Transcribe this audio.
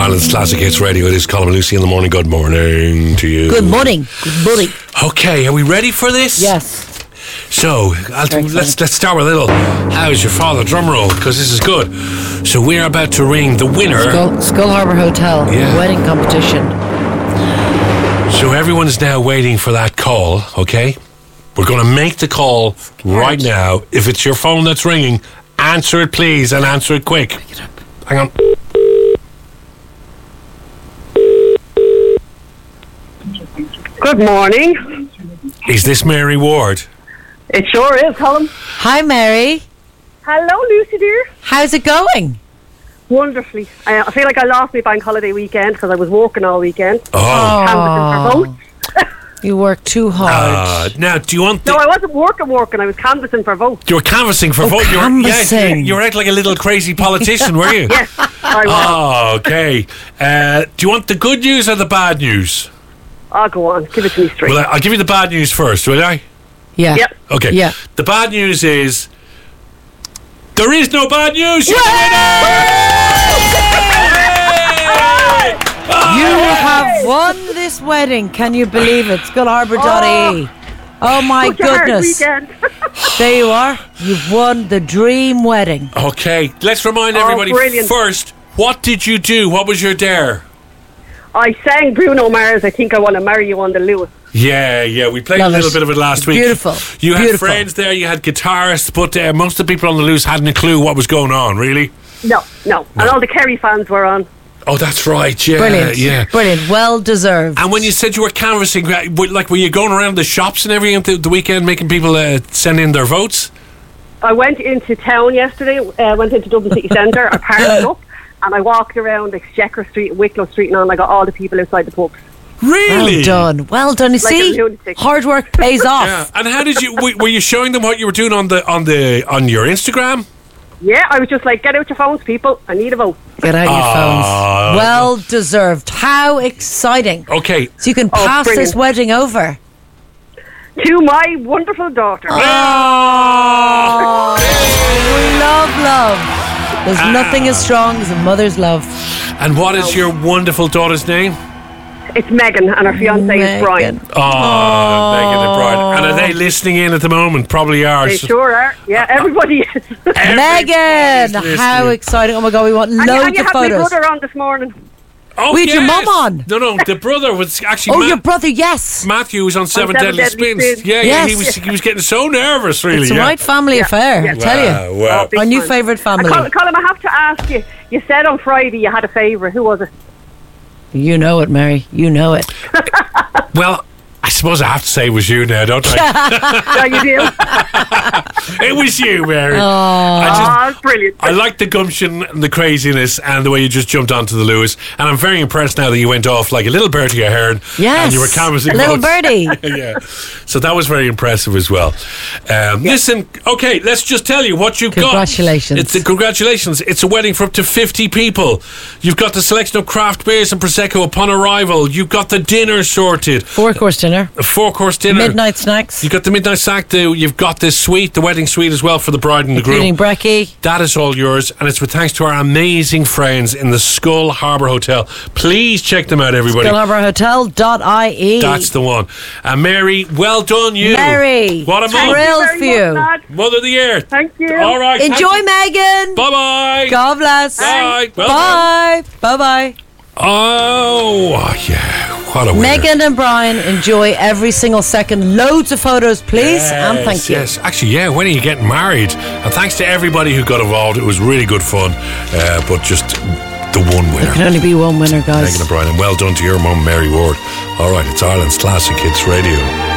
Ireland's Classic Hits Radio. It is Colin and Lucy in the morning. Good morning to you. Good morning. Good morning. Okay, are we ready for this? Yes. So, let's start with a little how's your father drum roll, because this is good. So we're about to ring the winner. Skull Harbour Hotel wedding competition. So everyone's now waiting for that call, okay? We're going to make the call right now. If it's your phone that's ringing, answer it please, and answer it quick. Hang on. Good morning. Is this Mary Ward? It sure is, Colin. Hi, Mary. Hello, Lucy dear. How's it going? Wonderfully. I feel like I lost my bank holiday weekend because I was working all weekend. Canvassing for votes. You work too hard. Now, do you want... No, I wasn't working. I was canvassing for votes. You were canvassing for votes. Canvassing. You were out like a little crazy politician, were you? Yes, I was. Oh, okay. Do you want the good news or the bad news? I'll go on. Give it to me straight. Well, I'll give you the bad news first, will I? Yeah. Yep. Okay. Yeah. The bad news is... There is no bad news! You're You have won this wedding. Can you believe it? Skullharbour.ie. Oh my goodness. There you are. You've won the dream wedding. Okay, let's remind everybody first, what did you do? What was your dare? I sang Bruno Mars, I Think I Want to Marry You on the Lewis. Yeah, we played a little bit of it last week. Beautiful. You had friends there, you had guitarists, but most of the people on the loose hadn't a clue what was going on, really? No. And all the Kerry fans were on. Oh, that's right, yeah. Brilliant. Yeah. Brilliant. Well deserved. And when you said you were canvassing, were you going around the shops and everything the weekend making people send in their votes? I went into town yesterday, went into Dublin City Centre, I parked up, and I walked around Exchequer Street, Wicklow Street, and I got all the people outside the pubs. Really? Well done. You see, hard work pays off. Yeah. And how did you? Were you showing them what you were doing on your Instagram? Yeah, I was just like, get out your phones, people. I need a vote. Get out your phones. Well deserved. How exciting. Okay. So you can pass this wedding over to my wonderful daughter. Oh, love. There's nothing as strong as a mother's love. And what is your wonderful daughter's name? It's Megan, and her fiancé is Brian. Oh, Megan and Brian. And are they listening in at the moment? Probably are. They sure are. Yeah, everybody is. Megan, how exciting. Oh my God, we want loads of photos. And you had my brother on this morning. Oh, we had your mum on. No, the brother was actually... your brother, yes. Matthew was on Seven Deadly Spins. Yeah, he was getting so nervous, really. It's a right family affair, I tell you. Wow. Our new favourite family. Colin, I have to ask you, you said on Friday you had a favourite. Who was it? You know it, Mary. You know it. Well, I suppose I have to say it was you now, don't I? Yeah, you do. It was you, Mary. That's brilliant. I like the gumption and the craziness and the way you just jumped onto the Lewis. And I'm very impressed now that you went off like a little Bertie Ahern. Yes. And you were canvassing a little votes. birdie. Yeah. So that was very impressive as well. Listen, okay, let's just tell you what you've Congratulations. got. Congratulations. It's a wedding for up to 50 people. You've got the selection of craft beers and Prosecco upon arrival. You've got the dinner sorted. 4-course dinner. A 4-course dinner. Midnight snacks. You've got the midnight snack. You've got this suite, the wedding suite as well for the bride and the groom. Including brekkie. That is all yours, and it's with thanks to our amazing friends in the Skull Harbour Hotel. Please check them out, everybody. Skullharbourhotel.ie. That's the one. And Mary, well done, you. Mary, what a thrilled for you. Mother of the Year. Thank you. All right. Enjoy, Megan. Bye-bye. God bless. Bye. Well Bye. Bye-bye. Oh, yeah. What a winner. Megan and Brian, enjoy every single second. Loads of photos, please, and thank you. Yes, actually, when are you getting married? And thanks to everybody who got involved. It was really good fun, but just the one winner. There can only be one winner, guys. Megan and Brian, and well done to your mum, Mary Ward. All right, it's Ireland's Classic Hits Radio.